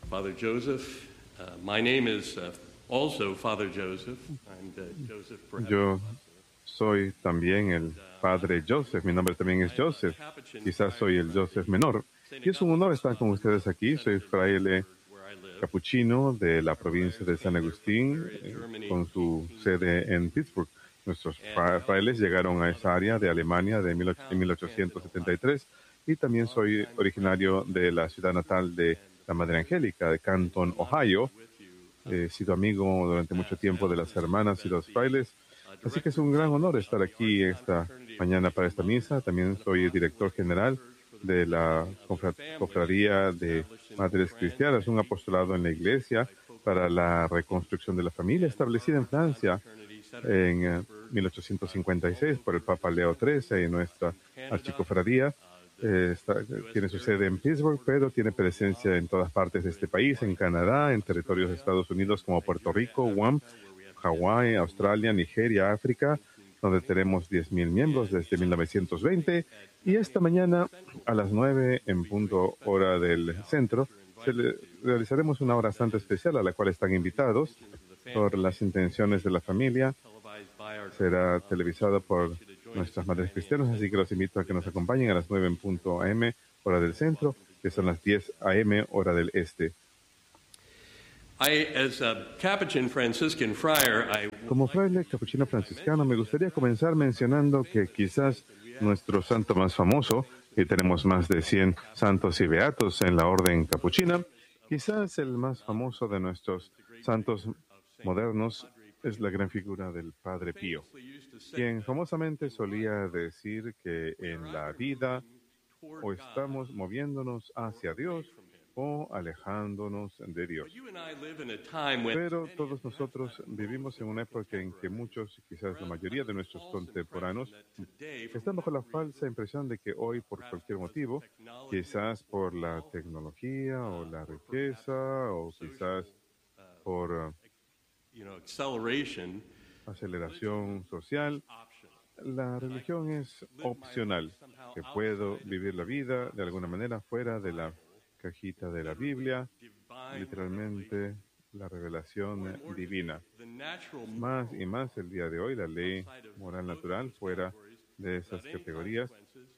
Father Joseph. My name is also Father Joseph. I'm Joseph Yo soy también el Padre Joseph. Mi nombre también es Joseph. Quizás soy el Joseph menor. Y es un honor estar con ustedes aquí. Soy fraile capuchino de la provincia de San Agustín, con su sede en Pittsburgh. Nuestros frailes llegaron a esa área de Alemania en 1873 y también soy originario de la ciudad natal de la Madre Angélica, de Canton, Ohio. He sido amigo durante mucho tiempo de las hermanas y los frailes, así que es un gran honor estar aquí esta mañana para esta misa. También soy director general de la Cofradía de Madres Cristianas, un apostolado en la Iglesia para la reconstrucción de la familia, establecida en Francia en 1856 por el Papa Leo XIII, y nuestra archicofradía tiene su sede en Pittsburgh, pero tiene presencia en todas partes de este país, en Canadá, en territorios de Estados Unidos como Puerto Rico, Guam, Hawái, Australia, Nigeria, África, donde tenemos 10,000 miembros desde 1920. Y esta mañana, a las 9 en punto hora del centro, realizaremos una hora santa especial a la cual están invitados por las intenciones de la familia. Será televisado por nuestras madres cristianas, así que los invito a que nos acompañen a las 9 en punto AM, hora del centro, que son las 10 AM, hora del este. Como fraile capuchino franciscano, me gustaría comenzar mencionando que quizás nuestro santo más famoso, y tenemos más de 100 santos y beatos en la orden capuchina, quizás el más famoso de nuestros santos modernos es la gran figura del Padre Pío, quien famosamente solía decir que en la vida o estamos moviéndonos hacia Dios o alejándonos de Dios. Pero todos nosotros vivimos en una época en que muchos, quizás la mayoría de nuestros contemporáneos, están bajo la falsa impresión de que hoy, por cualquier motivo, quizás por la tecnología o la riqueza o quizás por aceleración social, la religión es opcional, que puedo vivir la vida de alguna manera fuera de la cajita de la Biblia, literalmente la revelación divina. Más y más el día de hoy, la ley moral natural fuera de esas categorías,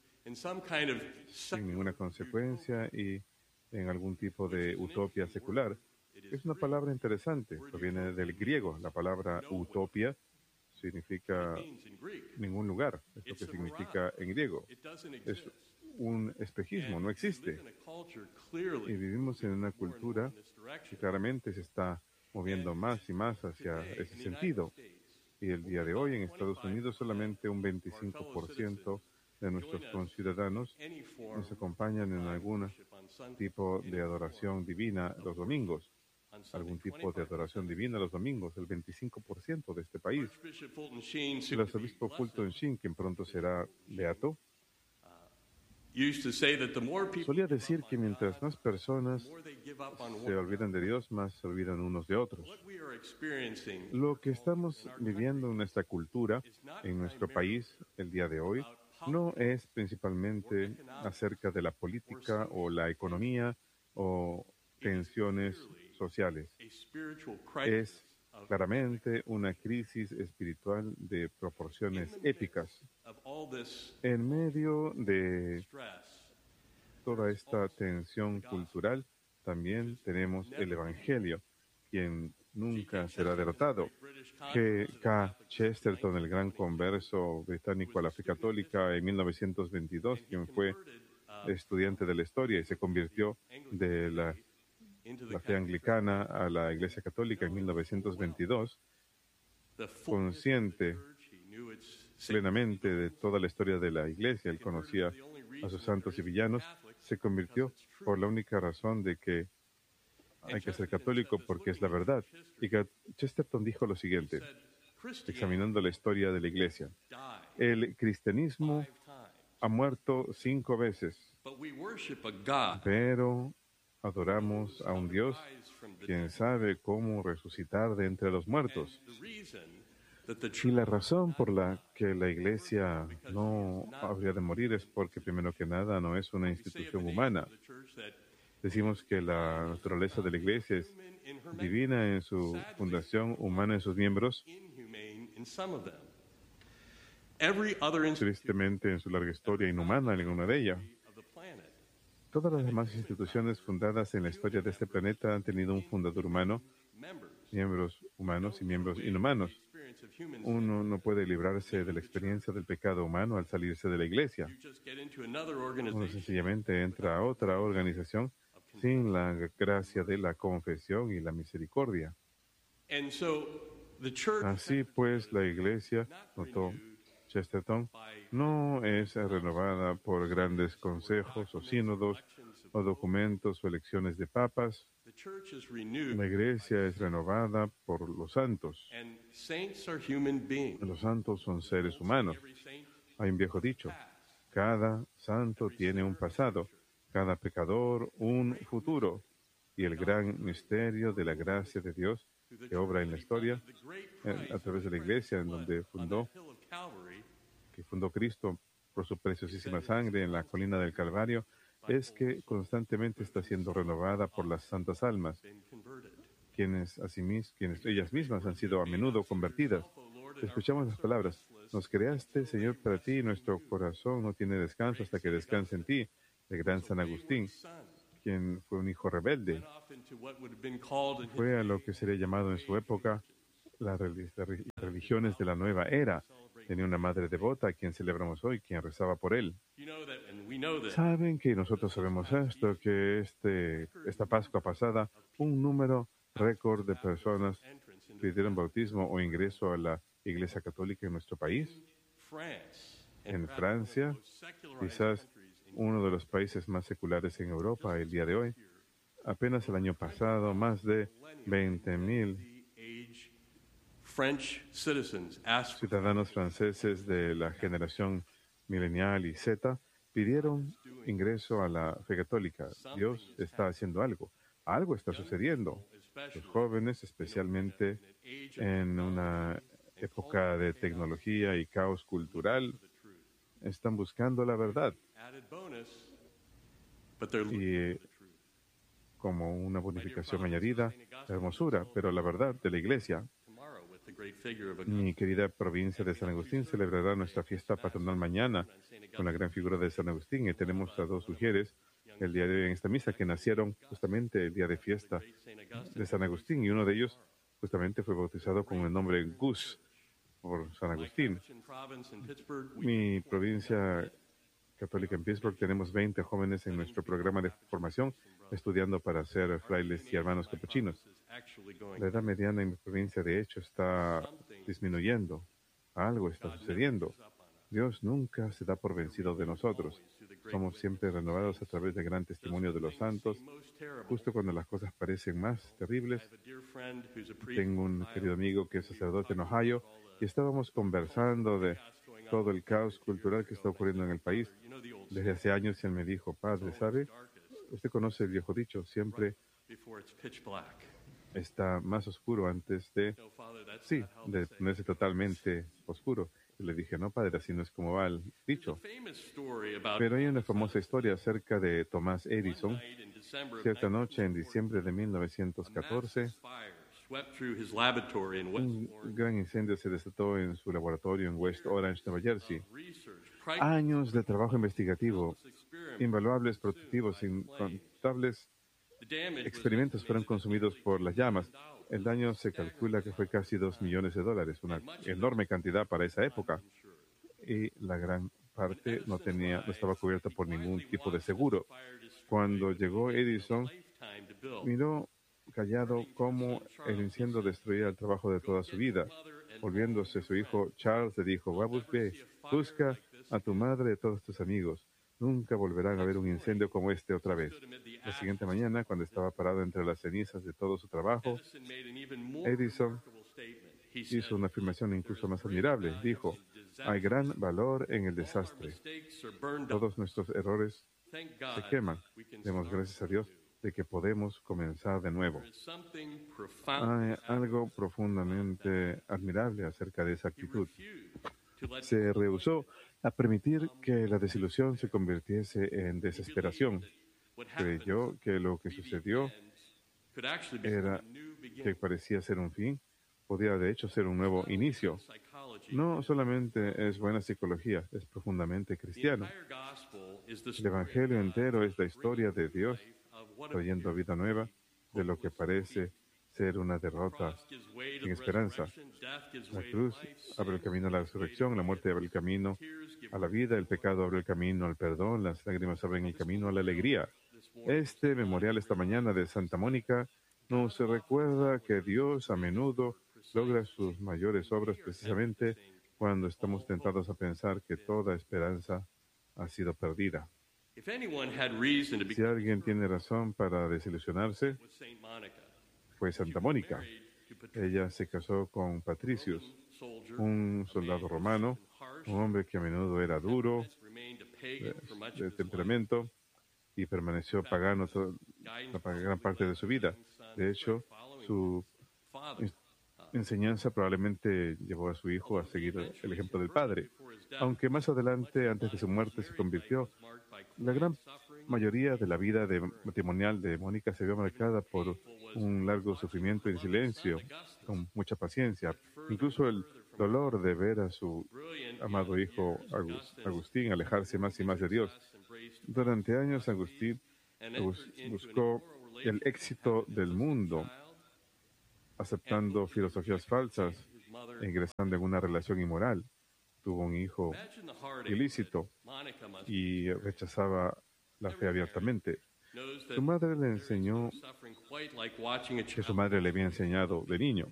sin ninguna consecuencia y en algún tipo de utopía secular. Es una palabra interesante, proviene del griego. La palabra utopía significa ningún lugar, es lo que significa en griego. Es un espejismo, no existe. Y vivimos en una cultura que claramente se está moviendo más y más hacia ese sentido. Y el día de hoy en Estados Unidos solamente un 25% de nuestros conciudadanos nos acompañan en algún tipo de adoración divina los domingos. Algún tipo de adoración divina los domingos, el 25% de este país. El arzobispo Fulton Sheen, quien pronto será beato, solía decir que mientras más personas se olvidan de Dios, más se olvidan unos de otros. Lo que estamos viviendo en nuestra cultura, en nuestro país, el día de hoy, no es principalmente acerca de la política o la economía o tensiones sociales. Es claramente una crisis espiritual de proporciones épicas. En medio de toda esta tensión cultural, también tenemos el Evangelio, quien nunca será derrotado. G.K. Chesterton, el gran converso británico a la fe católica en 1922, quien fue estudiante de la historia y se convirtió de la fe anglicana a la Iglesia Católica en 1922, consciente plenamente de toda la historia de la Iglesia, él conocía a sus santos y villanos, se convirtió por la única razón de que hay que ser católico porque es la verdad. Y Chesterton dijo lo siguiente, examinando la historia de la Iglesia: el cristianismo ha muerto 5 veces, pero adoramos a un Dios quien sabe cómo resucitar de entre los muertos. Y la razón por la que la Iglesia no habría de morir es porque, primero que nada, no es una institución humana. Decimos que la naturaleza de la Iglesia es divina en su fundación, humana en sus miembros, tristemente en su larga historia inhumana en ninguna de ellas. Todas las demás instituciones fundadas en la historia de este planeta han tenido un fundador humano, miembros humanos y miembros inhumanos. Uno no puede librarse de la experiencia del pecado humano al salirse de la Iglesia. Uno sencillamente entra a otra organización sin la gracia de la confesión y la misericordia. Así pues, la Iglesia, notó Chesterton, no es renovada por grandes consejos o sínodos o documentos o elecciones de papas. La Iglesia es renovada por los santos. Los santos son seres humanos. Hay un viejo dicho: cada santo tiene un pasado, cada pecador un futuro. Y el gran misterio de la gracia de Dios que obra en la historia a través de la Iglesia, en donde fundó Cristo por su preciosísima sangre en la colina del Calvario, es que constantemente está siendo renovada por las santas almas, quienes ellas mismas han sido a menudo convertidas. Escuchamos las palabras: nos creaste, Señor, para ti, y nuestro corazón no tiene descanso hasta que descanse en ti, el gran San Agustín, quien fue un hijo rebelde. Fue a lo que sería llamado en su época las religiones de la nueva era. Tenía una madre devota a quien celebramos hoy, quien rezaba por él. Saben que nosotros sabemos esto, que esta Pascua pasada, un número récord de personas pidieron bautismo o ingreso a la Iglesia Católica en nuestro país. En Francia, quizás uno de los países más seculares en Europa el día de hoy, apenas el año pasado, más de 20,000 ciudadanos franceses de la generación milenial y Z pidieron ingreso a la fe católica. Dios está haciendo algo. Algo está sucediendo. Los jóvenes, especialmente en una época de tecnología y caos cultural, están buscando la verdad. Y como una bonificación añadida, la hermosura, pero la verdad de la Iglesia. Mi querida provincia de San Agustín celebrará nuestra fiesta patronal mañana con la gran figura de San Agustín, y tenemos a dos mujeres el día de hoy en esta misa que nacieron justamente el día de fiesta de San Agustín, y uno de ellos justamente fue bautizado con el nombre Gus por San Agustín. Mi provincia católica en Pittsburgh tenemos 20 jóvenes en nuestro programa de formación estudiando para ser frailes y hermanos capuchinos. La edad mediana en mi provincia, de hecho, está disminuyendo. Algo está sucediendo. Dios nunca se da por vencido de nosotros. Somos siempre renovados a través del gran testimonio de los santos. Justo cuando las cosas parecen más terribles, tengo un querido amigo que es sacerdote en Ohio y estábamos conversando de todo el caos cultural que está ocurriendo en el país. Desde hace años él me dijo: padre, ¿sabe? Usted conoce el viejo dicho, siempre está más oscuro antes de ponerse totalmente oscuro. Y le dije: no, padre, así no es como va el dicho. Pero hay una famosa historia acerca de Thomas Edison. Cierta noche en diciembre de 1914, un gran incendio se desató en su laboratorio en West Orange, Nueva Jersey. Años de trabajo investigativo, invaluables prototipos, incontables experimentos fueron consumidos por las llamas. El daño se calcula que fue casi $2 millones, una enorme cantidad para esa época. Y la gran parte no estaba cubierta por ningún tipo de seguro. Cuando llegó Edison, miró callado cómo el incendio destruía el trabajo de toda su vida. Volviéndose, su hijo Charles le dijo: busca a tu madre y a todos tus amigos. Nunca volverán a ver un incendio como este otra vez. La siguiente mañana, cuando estaba parado entre las cenizas de todo su trabajo, Edison hizo una afirmación incluso más admirable. Dijo: hay gran valor en el desastre. Todos nuestros errores se queman. Demos gracias a Dios de que podemos comenzar de nuevo. Hay algo profundamente admirable acerca de esa actitud. Se rehusó a permitir que la desilusión se convirtiese en desesperación. creyó que lo que sucedió era que parecía ser un fin, podía de hecho ser un nuevo inicio. No solamente es buena psicología, es profundamente cristiano. El Evangelio entero es la historia de Dios trayendo vida nueva de lo que parece ser una derrota sin esperanza. La cruz abre el camino a la resurrección, la muerte abre el camino a la vida, el pecado abre el camino al perdón, las lágrimas abren el camino a la alegría. Este memorial esta mañana de Santa Mónica nos recuerda que Dios a menudo logra sus mayores obras precisamente cuando estamos tentados a pensar que toda esperanza ha sido perdida. Si alguien tiene razón para desilusionarse, fue Santa Mónica. Ella se casó con Patricius, un soldado romano, un hombre que a menudo era duro, de temperamento, y permaneció pagano la gran parte de su vida. De hecho, su enseñanza probablemente llevó a su hijo a seguir el ejemplo del padre, aunque más adelante, antes de su muerte, se convirtió. La gran mayoría de la vida matrimonial de Mónica se vio marcada por un largo sufrimiento y silencio, con mucha paciencia. Incluso el dolor de ver a su amado hijo Agustín alejarse más y más de Dios. Durante años, Agustín buscó el éxito del mundo, aceptando filosofías falsas e ingresando en una relación inmoral. Tuvo un hijo ilícito y rechazaba la fe abiertamente. Su madre le enseñó que su madre le había enseñado de niño.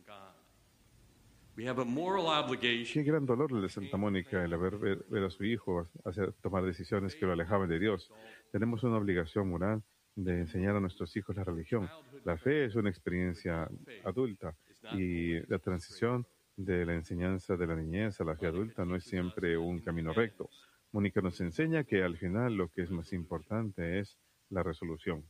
Qué gran dolor le de Santa Mónica el ver a su hijo tomar decisiones que lo alejaban de Dios. Tenemos una obligación moral de enseñar a nuestros hijos la religión. La fe es una experiencia adulta y la transición de la enseñanza de la niñez a la fe adulta no es siempre un camino recto. Mónica nos enseña que al final lo que es más importante es la resolución.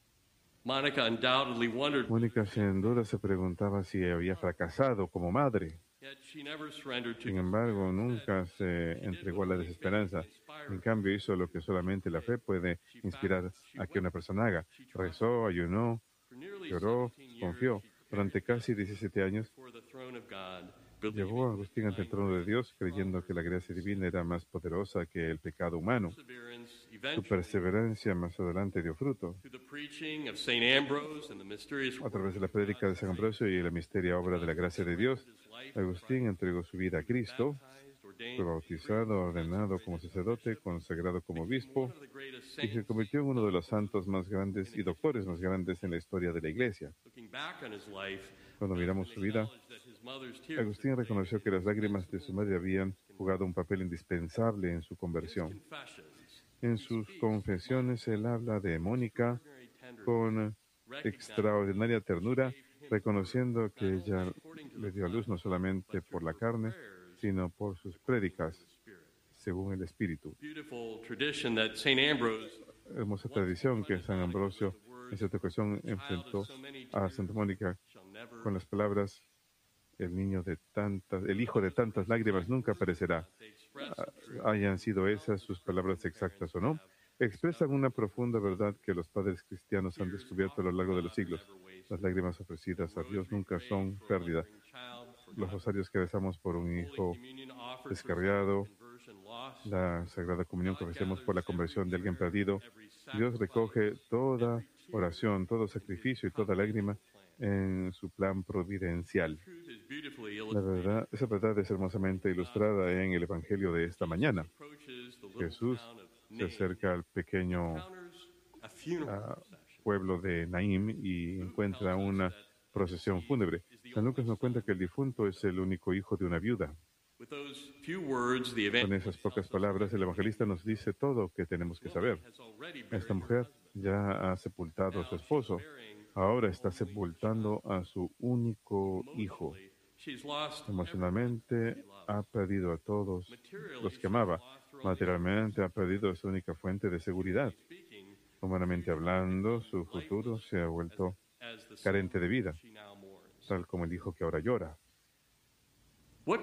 Mónica sin duda se preguntaba si había fracasado como madre. Sin embargo, nunca se entregó a la desesperanza. En cambio, hizo lo que solamente la fe puede inspirar a que una persona haga. Rezó, ayunó, lloró, confió. Durante casi 17 años, llevó a Agustín ante el trono de Dios, creyendo que la gracia divina era más poderosa que el pecado humano. Su perseverancia más adelante dio fruto. A través de la prédica de San Ambrosio y la misteria obra de la gracia de Dios, Agustín entregó su vida a Cristo, fue bautizado, ordenado como sacerdote, consagrado como obispo y se convirtió en uno de los santos más grandes y doctores más grandes en la historia de la Iglesia. Cuando miramos su vida, Agustín reconoció que las lágrimas de su madre habían jugado un papel indispensable en su conversión. En sus confesiones, él habla de Mónica con extraordinaria ternura, reconociendo que ella le dio a luz no solamente por la carne, sino por sus prédicas, según el Espíritu. Hermosa tradición que San Ambrosio en cierta ocasión enfrentó a Santa Mónica con las palabras: el hijo de tantas lágrimas nunca aparecerá. Hayan sido esas sus palabras exactas o no, expresan una profunda verdad que los padres cristianos han descubierto a lo largo de los siglos. Las lágrimas ofrecidas a Dios nunca son pérdida. Los rosarios que rezamos por un hijo descarriado, la Sagrada Comunión que ofrecemos por la conversión de alguien perdido, Dios recoge toda oración, todo sacrificio y toda lágrima en su plan providencial. Esa verdad es hermosamente ilustrada en el Evangelio de esta mañana. Jesús se acerca al pequeño pueblo de Naim y encuentra una procesión fúnebre. San Lucas nos cuenta que el difunto es el único hijo de una viuda. Con esas pocas palabras, el evangelista nos dice todo lo que tenemos que saber. Esta mujer ya ha sepultado a su esposo. Ahora está sepultando a su único hijo. Emocionalmente ha perdido a todos los que amaba. Materialmente ha perdido su única fuente de seguridad. Humanamente hablando, su futuro se ha vuelto carente de vida, tal como el hijo que ahora llora. Lo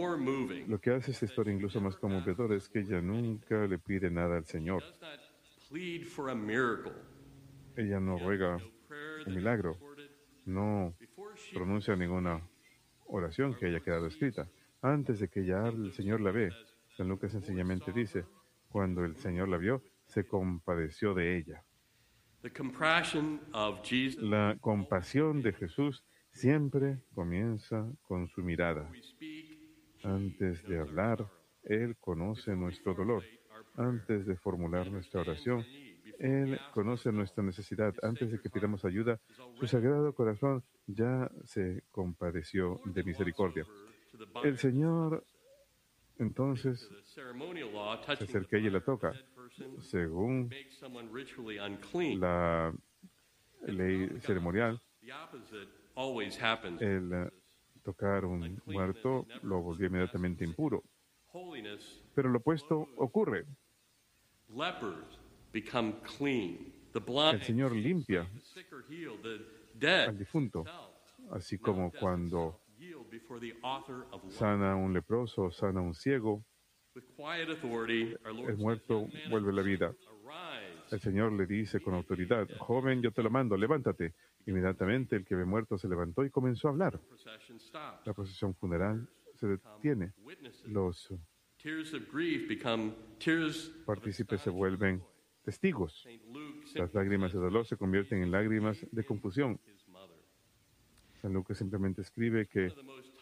que hace esta historia incluso más conmovedora es que ella nunca le pide nada al Señor. plead for a miracle. Ella no ruega No prayer un that is milagro, recorded. no Before she pronuncia ninguna oración que haya quedado escrita. Antes de que ella hable, el Señor la ve. San Lucas sencillamente dice, cuando el Señor la vio, se compadeció de ella. the compassion of Jesus, La compasión de Jesús siempre comienza con su mirada. we speak, Antes de hablar, Él conoce nuestro dolor. Antes de formular nuestra oración, Él conoce nuestra necesidad. Antes de que pidamos ayuda, su sagrado corazón ya se compadeció de misericordia. to the El Señor entonces the ceremonial law se touching acerca a ella y la toca. dead person Según makes someone ritually unclean. la ley ceremonial, The opposite always happens. el tocar un muerto lo volvió inmediatamente impuro. Holiness, Pero lo opuesto ocurre. lepers become clean. The blind, El Señor limpia the sick are healed. The dead al difunto, así como cuando yield before the author of life. sana a un leproso, sana a un ciego, With quiet authority, our Lord el says, muerto "Young man, vuelve a la vida. arise." El Señor le dice con autoridad, joven, yo te lo mando, levántate. Inmediatamente el que ve muerto se levantó y comenzó a hablar. Procession stops. La procesión funeral se detiene. Witnesses. Los Tears of grief become tears of partícipes se vuelven testigos. Saint Luke Las lágrimas de dolor se convierten en lágrimas de confusión. his mother. San Lucas simplemente escribe que One of the most